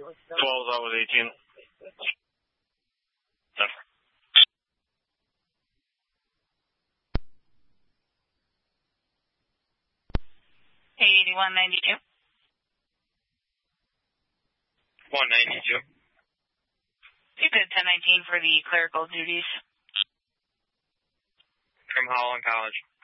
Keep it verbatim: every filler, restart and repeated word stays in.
twelve, that was eighteen. eighty-one ninety-two. one ninety-two. You did ten nineteen for the clerical duties. From Holland College.